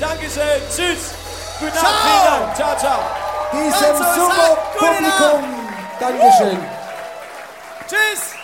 Dankeschön. Tschüss. Guten Abend. Vielen Dank. Ciao, ciao. Diesem Sumo-Publikum. Dankeschön. Tschüss.